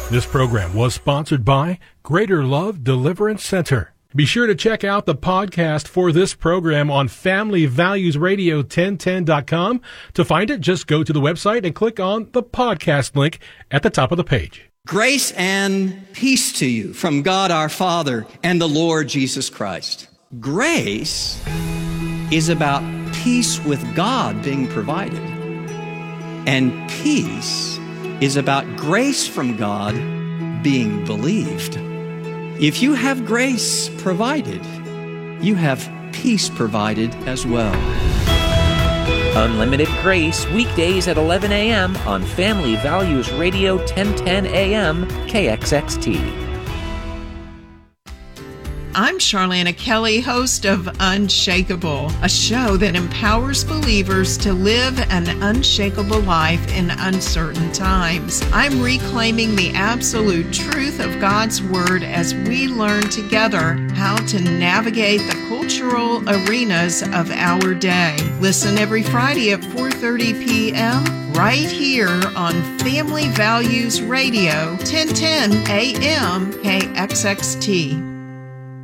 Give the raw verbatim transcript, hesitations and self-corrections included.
This program was sponsored by Greater Love Deliverance Center. Be sure to check out the podcast for this program on family values radio ten ten dot com. To find it, just go to the website and click on the podcast link at the top of the page. Grace and peace to you from God our Father and the Lord Jesus Christ. Grace is about peace with God being provided. And peace is about grace from God being believed. If you have grace provided, you have peace provided as well. Unlimited Grace, weekdays at eleven a.m. on Family Values Radio ten ten A M K X X T. I'm Charlana Kelly, host of Unshakable, a show that empowers believers to live an unshakable life in uncertain times. I'm reclaiming the absolute truth of God's Word as we learn together how to navigate the cultural arenas of our day. Listen every Friday at four thirty p.m. right here on Family Values Radio ten ten A M K X X T.